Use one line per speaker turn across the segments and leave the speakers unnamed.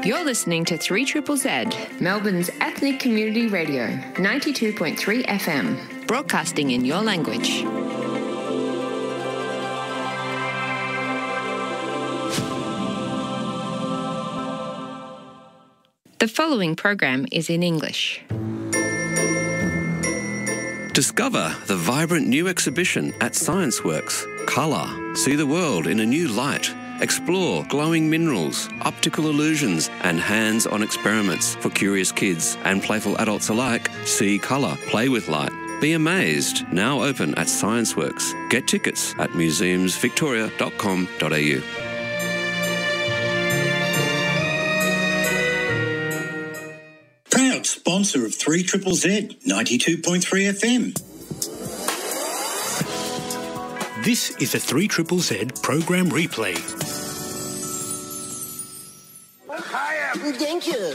You're listening to 3ZZZ, Melbourne's ethnic community radio, 92.3 FM, broadcasting in your language. The following program is in English.
Discover the vibrant new exhibition at ScienceWorks. Colour. See the world in a new light. Explore glowing minerals, optical illusions and hands-on experiments for curious kids and playful adults alike. See colour, play with light. Be amazed. Now open at ScienceWorks. Get tickets at museumsvictoria.com.au.
Proud sponsor of 3ZZZ 92.3 FM.
This is a 3ZZZ program replay.
Thank you.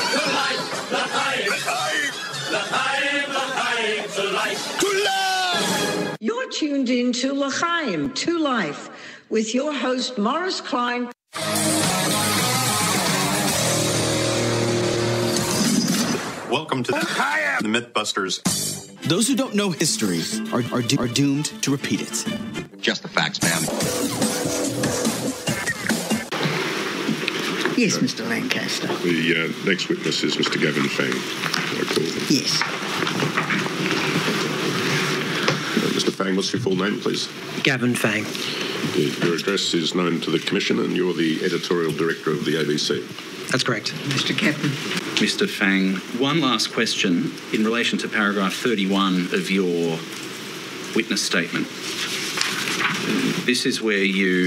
You're tuned in to L'chaim, to Life, with your host Morris Klein.
Welcome to the Mythbusters.
Those who don't know history are doomed to repeat it.
Just the facts, ma'am.
Yes, Mr. Lancaster.
The next witness is Mr. Gavin Fang. I call him.
Yes.
Mr. Fang, what's your full name, please?
Gavin Fang.
Your address is known to the Commission and you're the editorial director of the ABC.
That's correct.
Mr. Captain.
Mr. Fang, one last question in relation to paragraph 31 of your witness statement. This is where you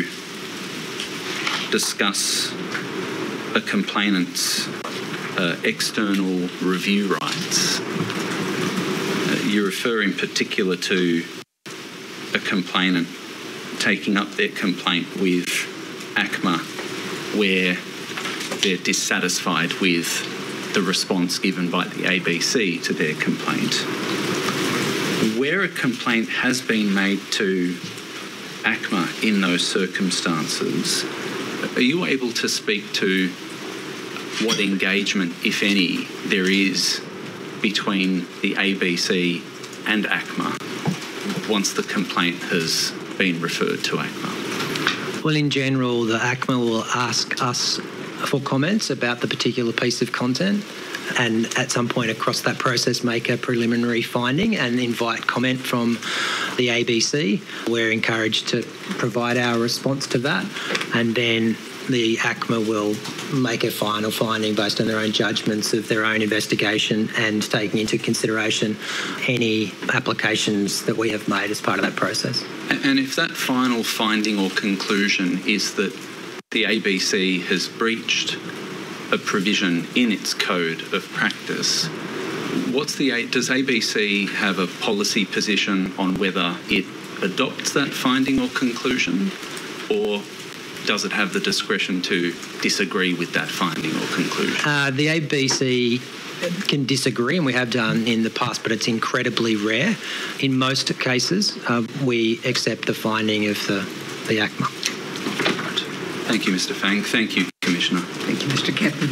discuss a complainant's external review rights. You refer in particular to a complainant taking up their complaint with ACMA where they're dissatisfied with the response given by the ABC to their complaint. Where a complaint has been made to ACMA in those circumstances, are you able to speak to what engagement, if any, there is between the ABC and ACMA once the complaint has been referred to ACMA?
Well, in general, the ACMA will ask us for comments about the particular piece of content and at some point across that process make a preliminary finding and invite comment from the ABC. We're encouraged to provide our response to that, and then the ACMA will make a final finding based on their own judgments of their own investigation and taking into consideration any applications that we have made as part of that process.
And if that final finding or conclusion is that the ABC has breached a provision in its code of practice, does ABC have a policy position on whether it adopts that finding or conclusion, or does it have the discretion to disagree with that finding or conclusion?
The ABC can disagree, and we have done in the past, but it's incredibly rare. In most cases, we accept the finding of the ACMA.
Thank you, Mr. Fang. Thank you, Commissioner.
Thank you, Mr. Captain.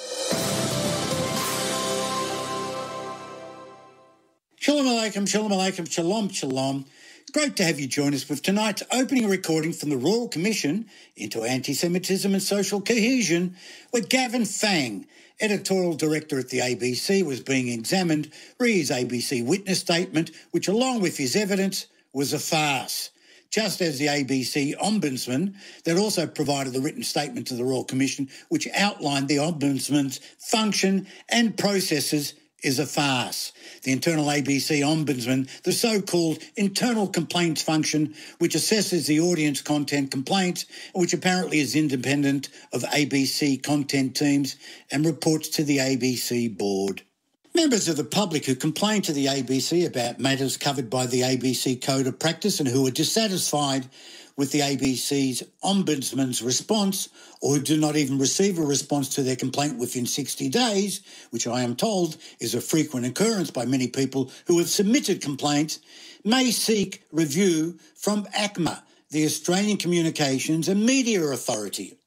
Shalom Aleichem, Shalom Aleichem, Shalom, Shalom. Great to have you join us with tonight's opening recording from the Royal Commission into Anti-Semitism and Social Cohesion, where Gavin Fang, editorial director at the ABC, was being examined re his ABC witness statement, which, along with his evidence, was a farce. Just as the ABC Ombudsman, that also provided the written statement to the Royal Commission, which outlined the Ombudsman's function and processes, is a farce. The internal ABC Ombudsman, the so-called internal complaints function, which assesses the audience content complaints, which apparently is independent of ABC content teams and reports to the ABC board. Members of the public who complain to the ABC about matters covered by the ABC Code of Practice and who are dissatisfied with the ABC's Ombudsman's response, or who do not even receive a response to their complaint within 60 days, which I am told is a frequent occurrence by many people who have submitted complaints, may seek review from ACMA, the Australian Communications and Media Authority.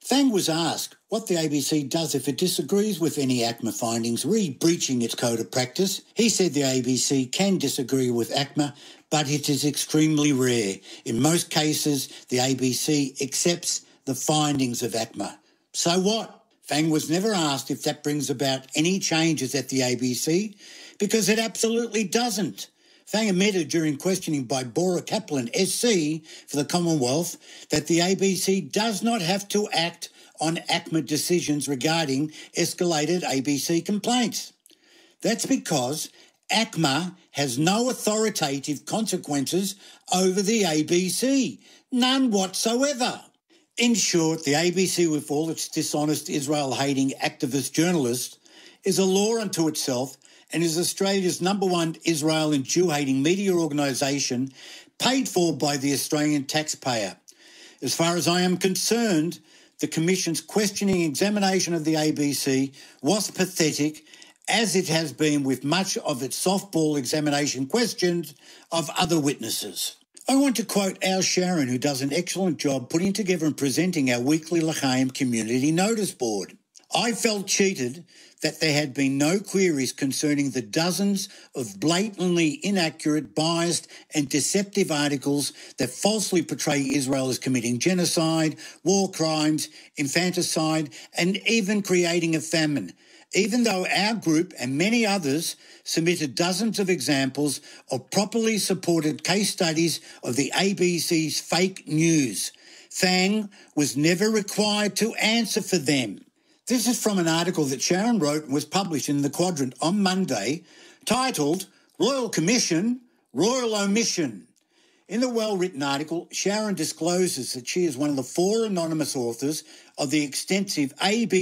Fang was asked what the ABC does if it disagrees with any ACMA findings, breaching its code of practice. He said the ABC can disagree with ACMA, but it is extremely rare. In most cases, the ABC accepts the findings of ACMA. So what? Fang was never asked if that brings about any changes at the ABC, because it absolutely doesn't. Fang admitted during questioning by Bora Kaplan, SC, for the Commonwealth, that the ABC does not have to act on ACMA decisions regarding escalated ABC complaints. That's because ACMA has no authoritative consequences over the ABC, none whatsoever. In short, the ABC, with all its dishonest Israel-hating activist journalists, is a law unto itself and is Australia's #1 Israel and Jew-hating media organisation, paid for by the Australian taxpayer. As far as I am concerned, the Commission's questioning examination of the ABC was pathetic, as it has been with much of its softball examination questions of other witnesses. I want to quote Al Sharon, who does an excellent job putting together and presenting our weekly L'chaim community notice board. I felt cheated that there had been no queries concerning the dozens of blatantly inaccurate, biased and deceptive articles that falsely portray Israel as committing genocide, war crimes, infanticide and even creating a famine, even though our group and many others submitted dozens of examples of properly supported case studies of the ABC's fake news. Fang was never required to answer for them. This is from an article that Sharon wrote and was published in The Quadrant on Monday, titled Royal Commission, Royal Omission. In the well-written article, Sharon discloses that she is one of the 4 anonymous authors of the extensive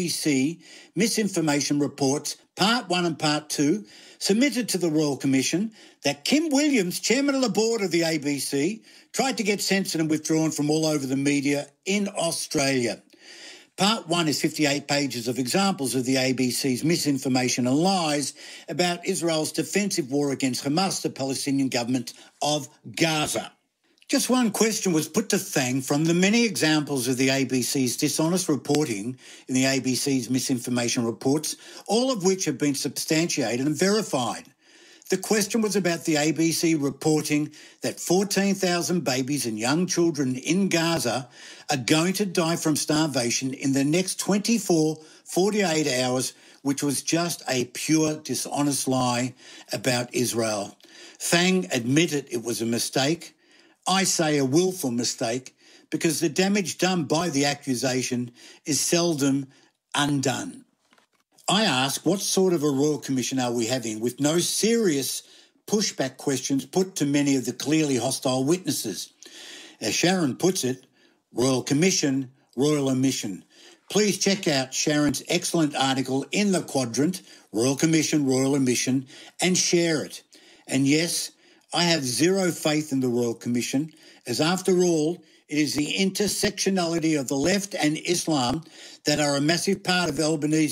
ABC misinformation reports, Part 1 and Part 2, submitted to the Royal Commission, that Kim Williams, chairman of the board of the ABC, tried to get censored and withdrawn from all over the media in Australia. Part 1 is 58 pages of examples of the ABC's misinformation and lies about Israel's defensive war against Hamas, the Palestinian government of Gaza. Just one question was put to Fang from the many examples of the ABC's dishonest reporting in the ABC's misinformation reports, all of which have been substantiated and verified. The question was about the ABC reporting that 14,000 babies and young children in Gaza are going to die from starvation in the next 48 hours, which was just a pure dishonest lie about Israel. Fang admitted it was a mistake. I say a willful mistake, because the damage done by the accusation is seldom undone. I ask, what sort of a Royal Commission are we having with no serious pushback questions put to many of the clearly hostile witnesses? As Sharon puts it, Royal Commission, Royal Omission. Please check out Sharon's excellent article in The Quadrant, Royal Commission, Royal Omission, and share it. And yes, I have zero faith in the Royal Commission, as after all, it is the intersectionality of the left and Islam that are a massive part of Albanese